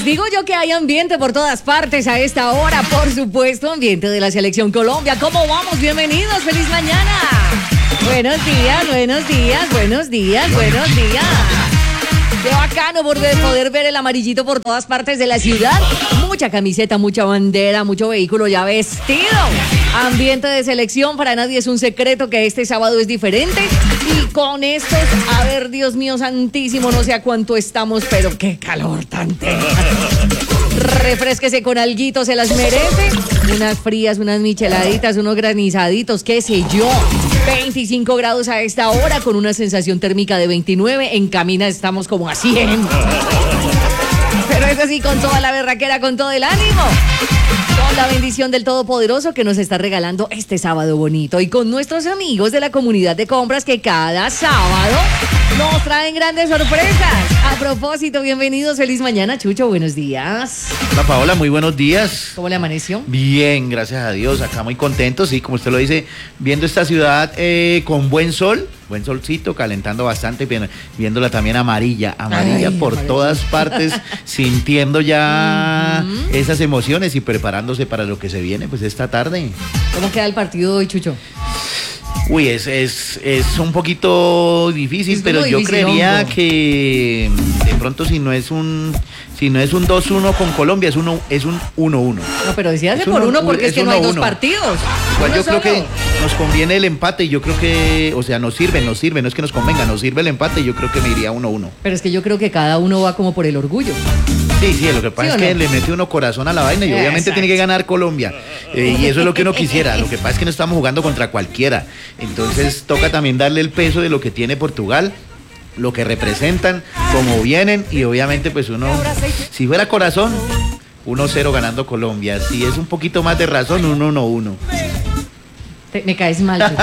Les digo yo que hay ambiente por todas partes a esta hora, por supuesto, ambiente de la Selección Colombia. ¿Cómo vamos? Bienvenidos, feliz mañana. Buenos días, buenos días, buenos días, buenos días. Qué bacano poder ver el amarillito por todas partes de la ciudad. Mucha camiseta, mucha bandera, mucho vehículo ya vestido. Ambiente de selección, para nadie es un secreto que este sábado es diferente. Y con estos, a ver, Dios mío santísimo, no sé a cuánto estamos, pero qué calor tan tenso. Refrésquese con alguito, se las merece. Unas frías, unas micheladitas, unos granizaditos, qué sé yo. 25 grados a esta hora con una sensación térmica de 29. En Camina estamos como a 100. Pero eso sí, con toda la berraquera, con todo el ánimo. Con la bendición del Todopoderoso que nos está regalando este sábado bonito. Y con nuestros amigos de la comunidad de compras que cada sábado nos traen grandes sorpresas. A propósito, bienvenidos, feliz mañana, Chucho, buenos días. Hola Paola, muy buenos días. ¿Cómo le amaneció? Bien, gracias a Dios, acá muy contentos, sí, como usted lo dice, viendo esta ciudad con buen sol, buen solcito, calentando bastante, viéndola también amarilla por todas partes, sintiendo ya esas emociones y preparándose para lo que se viene, pues esta tarde. ¿Cómo queda el partido hoy, Chucho? Uy, es un poquito difícil, pero yo creería que de pronto si no es un 2-1 con Colombia, es un 1-1. No, pero decíase por uno porque es que no hay dos partidos. Igual yo creo que nos conviene el empate y yo creo que, o sea, nos sirve, no es que nos convenga, nos sirve el empate y yo creo que me iría 1-1. Pero es que yo creo que cada uno va como por el orgullo. Sí, lo que pasa es que le mete uno corazón a la vaina y obviamente tiene que ganar Colombia. Y eso es lo que uno quisiera. Lo que pasa es que no estamos jugando contra cualquiera. Entonces toca también darle el peso de lo que tiene Portugal, lo que representan, cómo vienen y obviamente pues uno, si fuera corazón, 1-0 ganando Colombia. Si es un poquito más de razón, 1-1. Me caes mal, Chucho.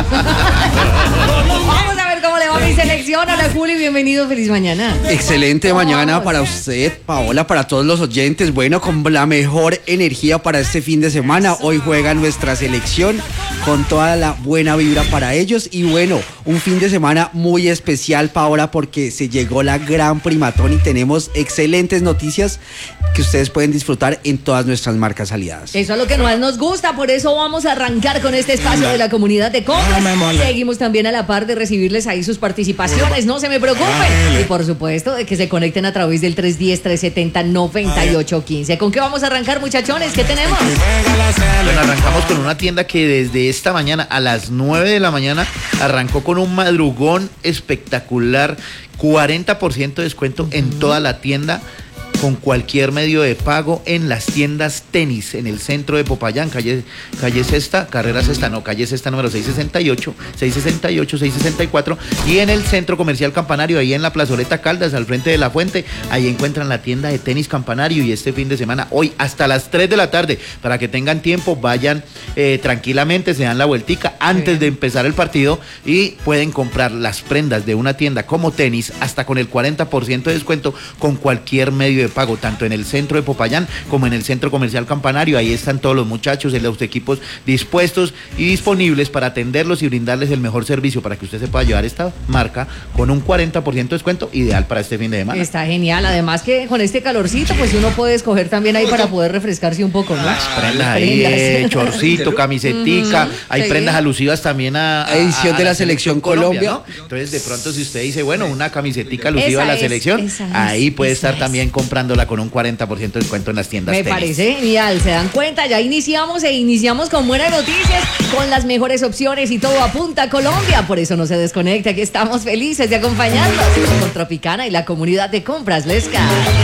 Vamos a ver cómo le va a mi selección. Hola, Juli, bienvenido, feliz mañana. Excelente mañana para usted, Paola, para todos los oyentes. Bueno, con la mejor energía para este fin de semana. Hoy juega nuestra selección con toda la buena vibra para ellos. Y bueno, un fin de semana muy especial, Paola, porque se llegó la gran primatón y tenemos excelentes noticias que ustedes pueden disfrutar en todas nuestras marcas aliadas. Eso es lo que más nos gusta, por eso vamos a arrancar con este espacio de la comunidad de compras. Seguimos también a la par de recibirles ahí sus participaciones, no se me preocupen. Y por supuesto, de que se conecten a través del 310-370-9815. ¿Con qué vamos a arrancar, muchachones? ¿Qué tenemos? Bueno, arrancamos con una tienda que desde esta mañana a las 9 de la mañana arrancó con un madrugón espectacular, 40% de descuento en toda la tienda, con cualquier medio de pago en las tiendas Tenis, en el centro de Popayán, calle Sexta, carrera Sexta, no, calle Sexta número 668, 664, y en el centro comercial Campanario, ahí en la plazoleta Caldas, al frente de la fuente, ahí encuentran la tienda de tenis Campanario. Y este fin de semana, hoy hasta las 3 de la tarde, para que tengan tiempo, vayan tranquilamente, se dan la vueltica antes de empezar el partido y pueden comprar las prendas de una tienda como Tenis hasta con el 40% de descuento con cualquier medio de pago, tanto en el centro de Popayán como en el centro comercial Campanario. Ahí están todos los muchachos, los equipos dispuestos y disponibles para atenderlos y brindarles el mejor servicio para que usted se pueda llevar esta marca con un 40% de descuento, ideal para este fin de semana. Está genial, además que con este calorcito pues uno puede escoger también ahí para poder refrescarse un poco, ¿no? Las prendas ahí, chorcito, camisetica, hay prendas alusivas también a edición de la Selección Colombia, ¿no? Entonces de pronto si usted dice, bueno, una camisetica alusiva a la selección, ahí puede estar también comprándola con un 40% de descuento en las tiendas Me Tenis. parece genial, se dan cuenta, ya iniciamos con buenas noticias, con las mejores opciones y todo apunta a Colombia, por eso no se desconecte, aquí estamos felices de acompañarlos con Tropicana y la comunidad de compras Lesca.